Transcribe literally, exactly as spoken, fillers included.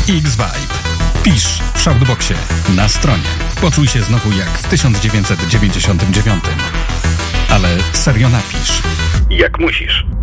X-Vibe. Pisz w Shoutboxie, na stronie. Poczuj się znowu jak w tysiąc dziewięćset dziewięćdziesiątym dziewiątym. Ale serio napisz. Jak musisz.